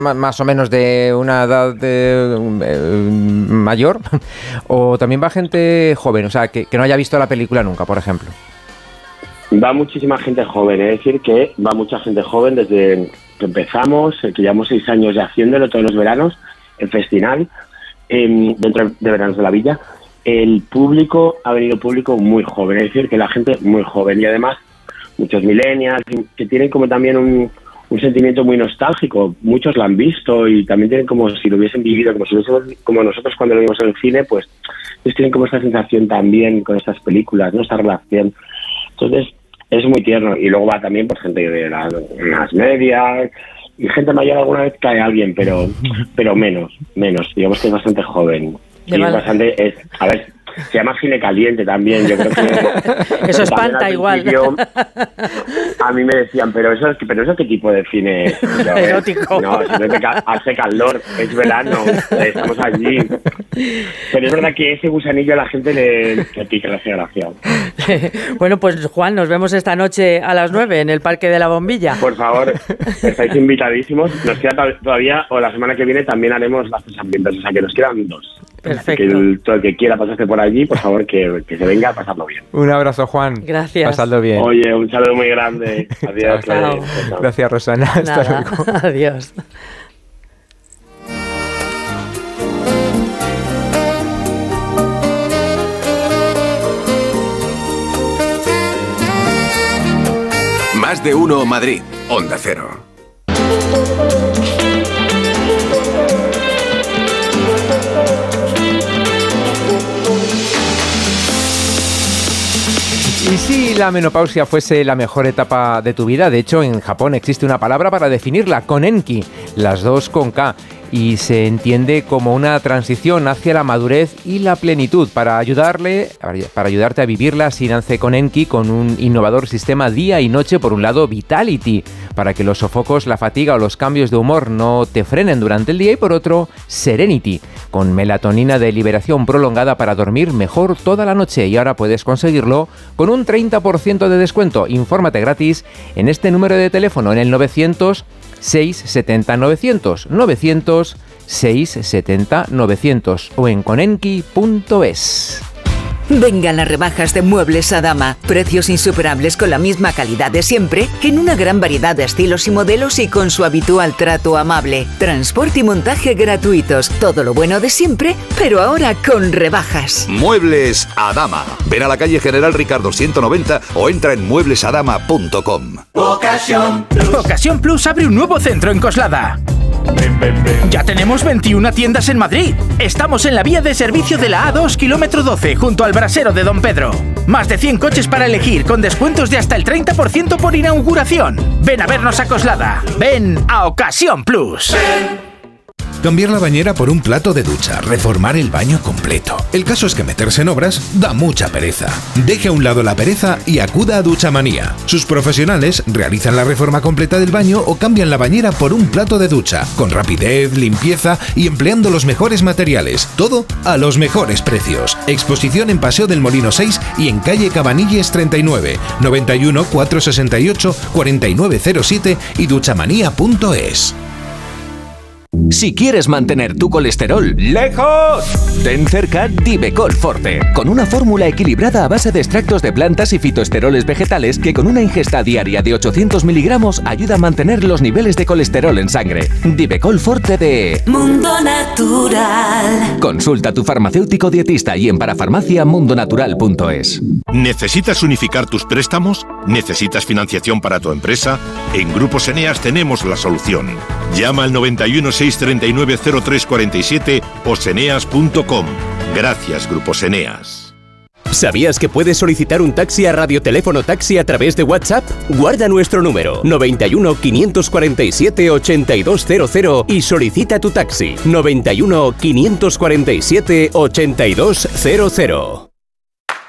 más o menos de una edad mayor, o también va gente joven, o sea, que no haya visto la película nunca, por ejemplo. Va muchísima gente joven, es decir, que va mucha gente joven desde que empezamos, que llevamos 6 años ya haciéndolo todos los veranos, el festival, dentro de Veranos de la Villa. El público, ha venido público muy joven, es decir, que la gente muy joven, y además muchos millennials que tienen como también un sentimiento muy nostálgico. Muchos lo han visto y también tienen como si lo hubiesen vivido, como nosotros cuando lo vimos en el cine, pues ellos tienen como esta sensación también con estas películas, ¿no? Esta relación. Entonces es muy tierno. Y luego va también pues gente de las medias y gente mayor. Alguna vez cae alguien, pero menos, digamos que es bastante joven. Y es bastante, a ver, se llama cine caliente también, yo creo que... Eso espanta igual. A mí me decían, pero eso qué tipo de cine es. Erótico. No, simplemente hace calor, es verano, estamos allí. Pero es verdad que ese gusanillo a la gente le pica, le hace gracia. Bueno, pues Juan, nos vemos esta noche a las 9 en el Parque de la Bombilla. Por favor, estáis invitadísimos. Nos queda todavía, o la semana que viene también haremos lazos ambientales, o sea que nos quedan 2. Perfecto. Todo el que quiera pasarse por allí, por favor, que se venga a pasarlo bien. Un abrazo, Juan. Gracias. Pasadlo bien. Oye, un saludo muy grande. Adiós. Chao. Gracias, Rosana. Hasta luego. Adiós. Más de uno Madrid. Onda Cero. ¿Y si la menopausia fuese la mejor etapa de tu vida? De hecho, en Japón existe una palabra para definirla, konenki, las dos con K, y se entiende como una transición hacia la madurez y la plenitud para ayudarte a vivirla. Sinance Konenki con un innovador sistema día y noche. Por un lado, Vitality, para que los sofocos, la fatiga o los cambios de humor no te frenen durante el día, y por otro, Serenity, con melatonina de liberación prolongada para dormir mejor toda la noche. Y ahora puedes conseguirlo con un 30% de descuento. Infórmate gratis en este número de teléfono, en el 900-670-900, 900-670-900 o en konenki.es. Vengan las rebajas de Muebles Adama. Precios insuperables con la misma calidad de siempre, en una gran variedad de estilos y modelos y con su habitual trato amable. Transporte y montaje gratuitos. Todo lo bueno de siempre, pero ahora con rebajas. Muebles Adama. Ven a la calle General Ricardo 190 o entra en mueblesadama.com. Ocasión Plus abre un nuevo centro en Coslada. Ya tenemos 21 tiendas en Madrid. Estamos en la vía de servicio de la A2, kilómetro 12, junto al brasero de Don Pedro. Más de 100 coches para elegir, con descuentos de hasta el 30% por inauguración. Ven a vernos a Coslada. Ven a Ocasión Plus. Cambiar la bañera por un plato de ducha, reformar el baño completo. El caso es que meterse en obras da mucha pereza. Deje a un lado la pereza y acuda a Duchamanía. Sus profesionales realizan la reforma completa del baño o cambian la bañera por un plato de ducha, con rapidez, limpieza y empleando los mejores materiales. Todo a los mejores precios. Exposición en Paseo del Molino 6 y en calle Cabanilles 39, 91 468 4907 y duchamanía.es. Si quieres mantener tu colesterol lejos, ten cerca Divecol Forte, con una fórmula equilibrada a base de extractos de plantas y fitoesteroles vegetales que con una ingesta diaria de 800 miligramos ayuda a mantener los niveles de colesterol en sangre. Divecol Forte de Mundo Natural. Consulta a tu farmacéutico dietista y en parafarmaciamundonatural.es. ¿Necesitas unificar tus préstamos? ¿Necesitas financiación para tu empresa? En Grupos Eneas tenemos la solución. Llama al 91 639 0347 o seneas.com. Gracias, Grupos Eneas. ¿Sabías que puedes solicitar un taxi a Radioteléfono Taxi a través de WhatsApp? Guarda nuestro número 91 547 8200 y solicita tu taxi 91 547 8200.